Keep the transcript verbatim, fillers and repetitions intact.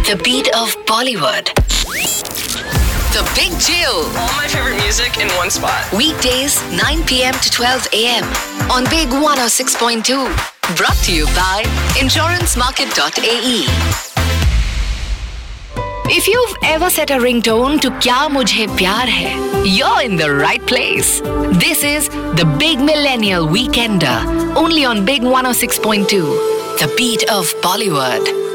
The beat of Bollywood. The Big Jail. All my favorite music in one spot. Weekdays nine p.m. to twelve a.m. on Big one oh six point two. Brought to you by insurance market dot a e. If you've ever set a ringtone to Kya Mujhe Pyar Hai, you're in the right place. This is the Big Millennial Weekender, only on Big one oh six point two. The beat of Bollywood.